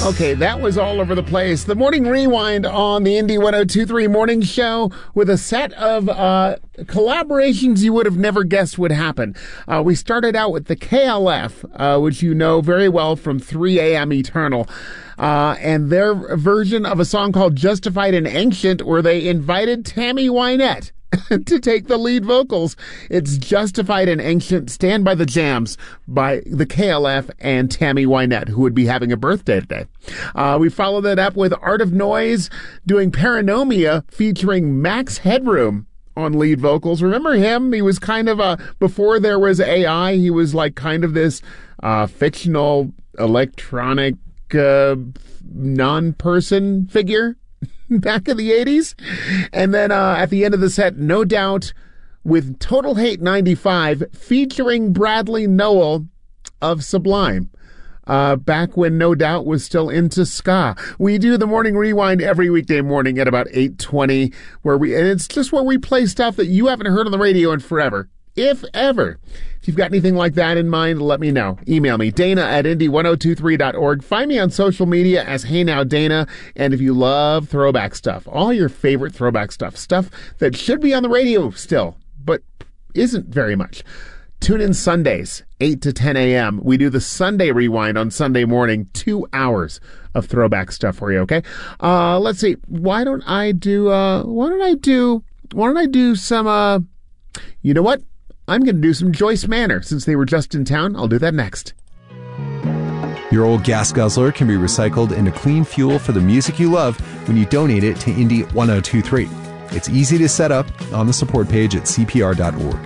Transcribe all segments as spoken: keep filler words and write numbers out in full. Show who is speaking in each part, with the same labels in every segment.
Speaker 1: Okay, that was all over the place. The Morning Rewind on the Indy one oh two three Morning Show with a set of uh, collaborations you would have never guessed would happen. Uh, we started out with the K L F, uh, which you know very well from three a.m. Eternal, uh, and their version of a song called Justified and Ancient, where they invited Tammy Wynette to take the lead vocals. It's Justified and Ancient, Stand by the Jams by the K L F and Tammy Wynette, who would be having a birthday today. Uh, we followed that up with Art of Noise doing Paranomia featuring Max Headroom on lead vocals. Remember him? He was kind of a, before there was A I, he was like kind of this uh, fictional electronic uh, non-person figure back in the eighties. And then uh, at the end of the set, No Doubt with Total Hate ninety-five featuring Bradley Nowell of Sublime. Uh, back when No Doubt was still into ska. We do the Morning Rewind every weekday morning at about eight twenty, where we, and it's just where we play stuff that you haven't heard on the radio in forever, if ever. If you've got anything like that in mind, let me know. Email me, Dana at Indy ten twenty-three dot org. Find me on social media as Hey Now Dana. And if you love throwback stuff, all your favorite throwback stuff, stuff that should be on the radio still, but isn't very much, tune in Sundays, eight to ten a.m. We do the Sunday Rewind on Sunday morning, two hours of throwback stuff for you, okay? Uh, let's see. Why don't I do, uh, why don't I do, why don't I do some, uh, you know what? I'm going to do some Joyce Manor. Since they were just in town, I'll do that next.
Speaker 2: Your old gas guzzler can be recycled into clean fuel for the music you love when you donate it to Indy ten twenty-three. It's easy to set up on the support page at c p r dot org.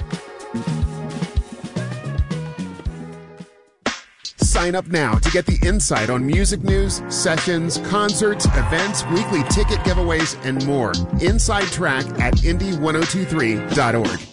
Speaker 1: Sign up now to get the insight on music news, sessions, concerts, events, weekly ticket giveaways, and more. Inside Track at Indy ten twenty-three dot org.